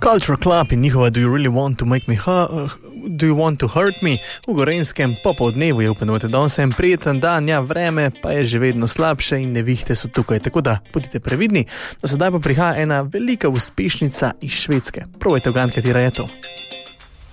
Culture Club in njihova Do You Really Want to Make Me Do You Want to Hurt Me v Gorenjskem popoldnevu je upeno, da sem prijeten dan, ja, vreme pa je že vedno slabše in nevihte so tukaj, tako da bodite previdni. No, sedaj pa prihaja ena velika uspešnica iz Švedske. Probajte ugant, katera je to.